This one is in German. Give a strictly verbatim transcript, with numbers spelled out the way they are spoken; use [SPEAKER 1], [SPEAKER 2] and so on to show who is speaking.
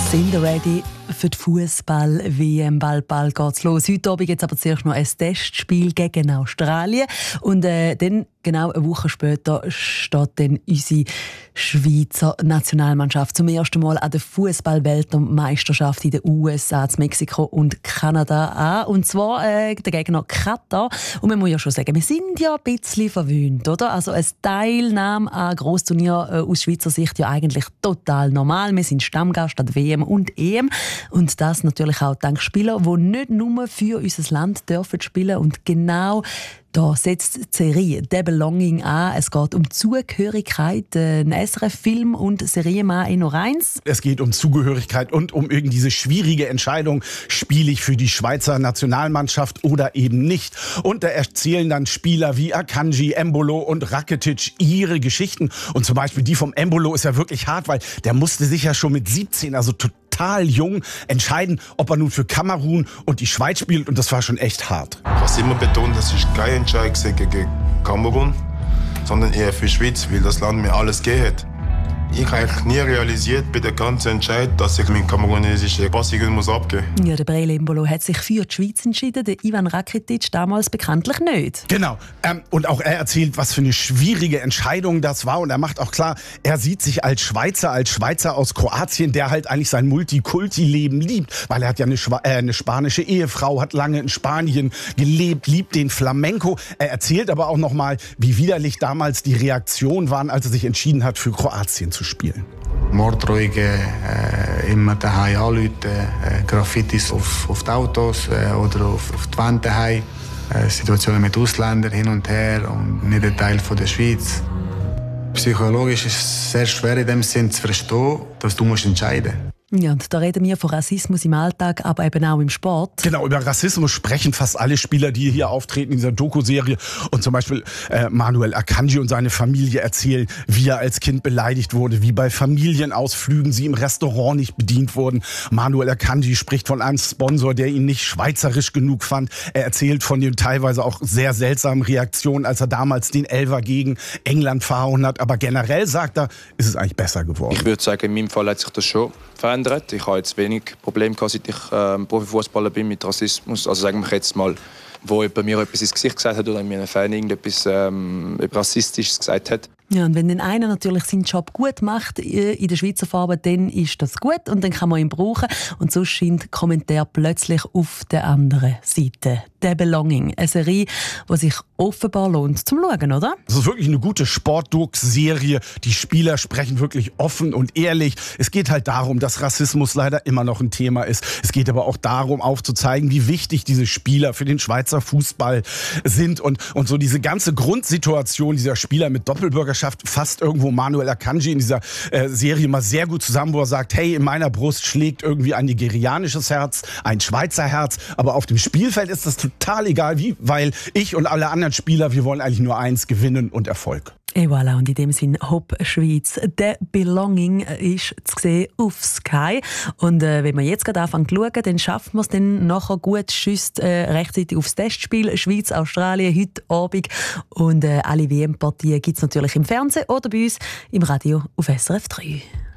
[SPEAKER 1] Sind ihr ready für die Fußball-W M? Bald, bald geht's los. Heute Abend gibt es aber zuerst noch ein Testspiel gegen Australien. Und äh, dann, genau eine Woche später, steht dann unsere Schweizer Nationalmannschaft zum ersten Mal an der Fußball-Weltmeisterschaft in den U S A, Mexiko und Kanada an. Und zwar äh, der Gegner Katar. Und man muss ja schon sagen, wir sind ja ein bisschen verwöhnt, oder? Also eine Teilnahme an Grossturnier äh, aus Schweizer Sicht ja eigentlich total normal. Wir sind Stammgast an der W M und E M. Und das natürlich auch dank Spieler, die nicht nur für unser Land dürfen spielen. Und genau da setzt die Serie «The Belonging» an. Es geht um Zugehörigkeit. Ein S R F-Film und Serienmann in nur eins.
[SPEAKER 2] Es geht um Zugehörigkeit und um irgendwie diese schwierige Entscheidung, spiele ich für die Schweizer Nationalmannschaft oder eben nicht. Und da erzählen dann Spieler wie Akanji, Embolo und Rakitic ihre Geschichten. Und zum Beispiel die vom Embolo ist ja wirklich hart, weil der musste sich ja schon mit siebzehn, also total jung, entscheiden, ob er nun für Kamerun und die Schweiz spielt. Und das war schon echt hart.
[SPEAKER 3] Ich habe immer betont, das ist kein Entscheid gegen Kamerun, sondern eher für die Schweiz, weil das Land mir alles gegeben hat. Ich habe eigentlich nie realisiert bei der ganzen Entscheid, dass ich meinen kamerunesischen Pass muss abgeben muss.
[SPEAKER 1] Ja, der Breel Embolo hat sich für die Schweiz entschieden, der Ivan Rakitic damals bekanntlich nicht.
[SPEAKER 2] Genau. Ähm, und auch er erzählt, was für eine schwierige Entscheidung das war. Und er macht auch klar, er sieht sich als Schweizer, als Schweizer aus Kroatien, der halt eigentlich sein Multikulti-Leben liebt. Weil er hat ja eine, Schwa- äh, eine spanische Ehefrau, hat lange in Spanien gelebt, liebt den Flamenco. Er erzählt aber auch nochmal, wie widerlich damals die Reaktionen waren, als er sich entschieden hat, für Kroatien zu spielen.
[SPEAKER 4] Morddrohungen, äh, immer daheim anrufen, äh, Graffitis auf, auf die Autos äh, oder auf, auf die Wände daheim, äh, Situationen mit Ausländern hin und her und nicht ein Teil von der Schweiz. Psychologisch ist es sehr schwer in dem Sinn zu verstehen, dass du musst entscheiden musst.
[SPEAKER 1] Ja, und da reden wir von Rassismus im Alltag, aber eben auch im Sport.
[SPEAKER 2] Genau, über Rassismus sprechen fast alle Spieler, die hier auftreten in dieser Doku-Serie. Und zum Beispiel äh, Manuel Akanji und seine Familie erzählen, wie er als Kind beleidigt wurde, wie bei Familienausflügen sie im Restaurant nicht bedient wurden. Manuel Akanji spricht von einem Sponsor, der ihn nicht schweizerisch genug fand. Er erzählt von den teilweise auch sehr seltsamen Reaktionen, als er damals den Elfer gegen England verhauen hat. Aber generell, sagt er, ist es eigentlich besser geworden.
[SPEAKER 5] Ich würde sagen, in meinem Fall hat sich das schon verändert. Ich habe jetzt wenig Probleme gehabt, seit ich ähm, Profifußballer bin mit Rassismus. Also sagen wir jetzt mal, wo jemand mir etwas ins Gesicht gesagt hat oder mir einen Fan irgendetwas ähm, Rassistisches gesagt hat.
[SPEAKER 1] Ja, und wenn dann einer natürlich seinen Job gut macht in der Schweizer Farbe, dann ist das gut und dann kann man ihn brauchen. Und so scheint der Kommentar plötzlich auf der anderen Seite. «The Belonging», eine Serie, die sich offenbar lohnt zum Schauen, oder?
[SPEAKER 2] Das ist wirklich eine gute Sportdoc-Serie. Die Spieler sprechen wirklich offen und ehrlich. Es geht halt darum, dass Rassismus leider immer noch ein Thema ist. Es geht aber auch darum, aufzuzeigen, wie wichtig diese Spieler für den Schweizer Fußball sind. Und, und so diese ganze Grundsituation dieser Spieler mit Doppelbürgerschaft fasst irgendwo Manuel Akanji in dieser äh, Serie mal sehr gut zusammen, wo er sagt, hey, in meiner Brust schlägt irgendwie ein nigerianisches Herz, ein Schweizer Herz, aber auf dem Spielfeld ist das total egal wie, weil ich und alle anderen Spieler, wir wollen eigentlich nur eins, gewinnen und Erfolg.
[SPEAKER 1] Et voilà, und in dem Sinn Hopp Schweiz. «The Belonging» ist zu sehen auf Sky. Und äh, wenn wir jetzt gerade anfangen zu schauen, dann schaffen wir es dann nachher gut, schüsst äh, rechtzeitig aufs Testspiel Schweiz-Australien heute Abend. Und äh, alle W M-Partien gibt es natürlich im Fernsehen oder bei uns im Radio auf S R F drei.